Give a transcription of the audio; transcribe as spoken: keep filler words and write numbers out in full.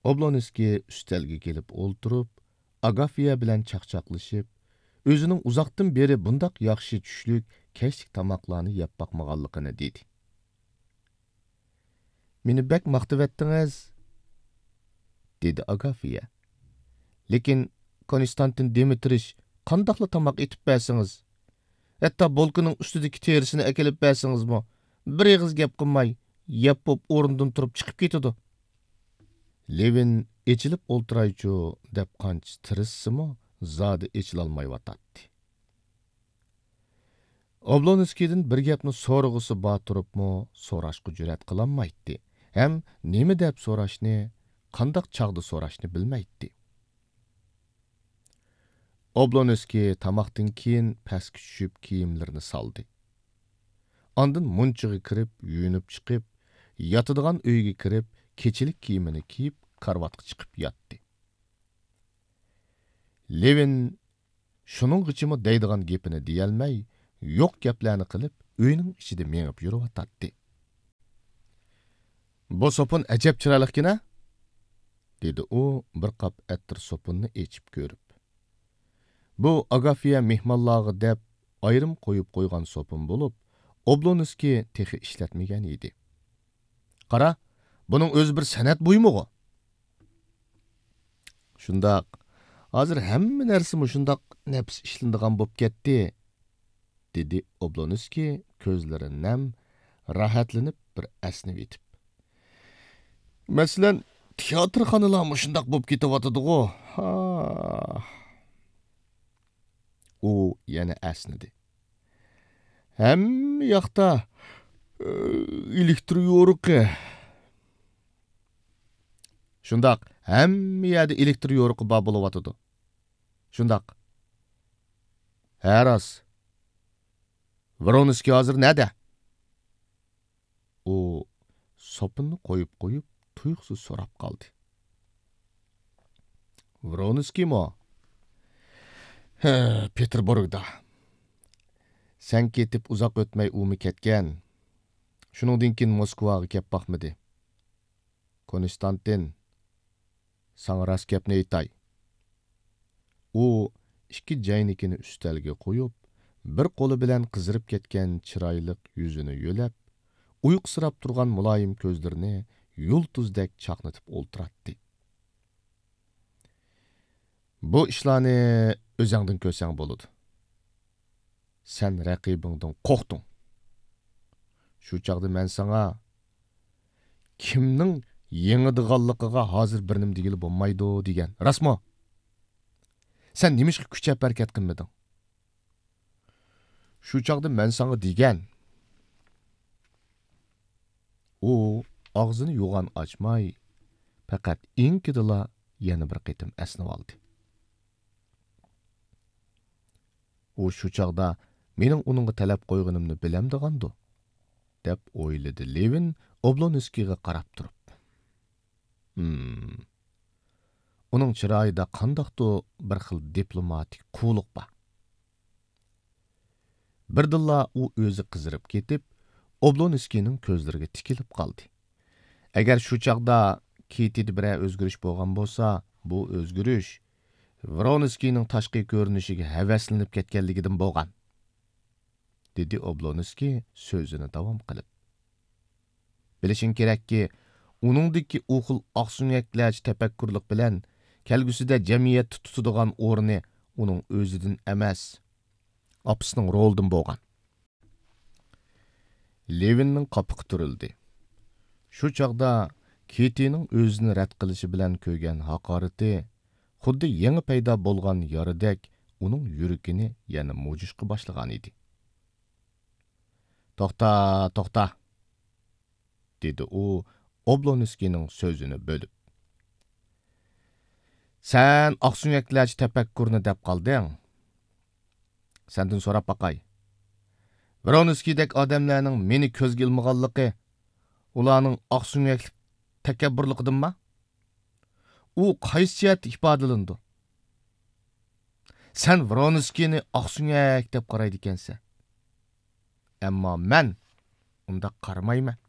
Oblonskiy üstelge kelip olturup, Agafiya bilen çaqçaqlışıp, özünün uzaqdan beri bundaq yaxşı düşlük, keşlik tamaqlarını yap bakmağanlıqını dedi. Meni bek maqtıvettiniz, dedi Agafiya. Lekin Konstantin Dimitriç, qandaqlı tamaq etip bəsiniz? Hatta bolkının üstüdeki terisini ekelip bəsiniz mi? Bir eğiz gep qılmay, yap bop orundan turup çıkıp ketidi. Levin echilip olturayçu dep qanç tirissimi, zadi echilalmay vatatdi. Oblonskiydan bir gapni so'rg'isi bor turibmi, so'rashga jur'at qilolmaydi. Hem nima deb so'rashni, qandaq chaqda so'rashni bilmaydi. Oblonskiy tamoqdan keyin pastga tushib kiyimlarini soldi. Ondan munchiga kirib, yuyinib chiqib, yotadigan uyga kirib, kechilik kiyimini kiyib, karvatga chiqib yotdi. Levin shuning g'ichimi deydigan gapini deyolmay, yo'q gaplarni qilib, uyning ichida mengib yurib-o'tadi. Bu sopun ajab chiroylikkina, dedi u bir qop attir sopunni echib ko'rib. Bu Agafiya mehmonlarga deb ayrim qo'yib qo'ygan sopun bo'lib, Oblonskiy texi ishlatmagan edi. Qara, buning o'zi bir san'at buymug'i. Shundaq, hozir hamma narsa shundaq nafs ishlanadigan bo'lib ketdi, dedi Oblonskiy ko'zlari nam, rahatlanib bir asnib etib. Masalan, teatrxonalar shundaq bo'lib ketyotidi-ku. Ha. U yana asnidi. Hamma yoqda elektr yo'riqi. Shundaq, hamma yerda elektr yo'riqi bor bo'lyotidi. Shundaq. Ha, rost. Voronskiy hozir nada? U sopinni qo'yib qo'yib, tuyuqsiz so'rab qoldi. Voronskiy mo? Ha, Peterburgda. Sen ketib uzoq o'tmay umi ketgan. Shuningdan keyin Moskvaga kelib boqmadi. Konstantin, sana rost gapni aytay. U ikki jaynikini ustalga qo'yib, bir qo'li bilan qizirib ketgan chiroyliq yuzini yo'lab, uyqusirab turgan muloyim ko'zlarini yultuzdek chaqnatib o'ltiratdi. Bu ishlarni o'zingdan ko'rsang bo'ladi. Sen raqibingdan qo'rqding. Shu chaqda men sana kimning yengidiganligiga hozir bir nim degili bo'lmaydi degan. Rasmo? Sen nimishqa kuchab harakat qilmading? Shu chaqda men sana degan. U og'zini yo'g'on ochmay, faqat inkidila yana bir qitim asnab oldi. U shu chaqda mening uningga talab qo'yganimni bilamdigandi, deb o'yladi Levin Oblonskiyga qarab turib. Hmm. Uning chiroyida qandaqdir bir xil diplomatik quvliq bor. Birdilla u o'zi qizirib ketib, Oblonskiyning ko'zlariga tikilib qoldi. Agar shu chaqda Kitida bir o'zgarish bo'lgan bo'lsa, bu o'zgarish Voronskiyning tashqi ko'rinishiga havaslanib ketganligidan bo'lgan, dedi Oblonskiy so'zini davom qilib. Bilishing kerakki, uningdagi u xil oqsunyaklarcha tafakkurlik bilan kelgusida jamiyat tutadigan o'rni uning o'zidan emas, opisining rolidan bo'lgan. Levinning qopiqi turildi. Shu chaqda Kitining o'zini rad qilishi bilan ko'ygan haqorati xuddi yangi paydo bo'lgan yoridek uning yuragini yana mujishqa boshlagan edi. To'xta, to'xta, dedi u Oblonskiyning so'zini bo'lib. Sen oqsunyaklarcha tafakkurni deb qolding. Sendan so'rab baqay. Voronskiydek odamlarning meni ko'zga ilmaganligi ularning oqsunyaklik takabburligidanmi? U qaysi jihat ifodalandi? Sen Voronskiyni oqsunyak deb qaraydi ekansan. Ammo men unda qaramayman.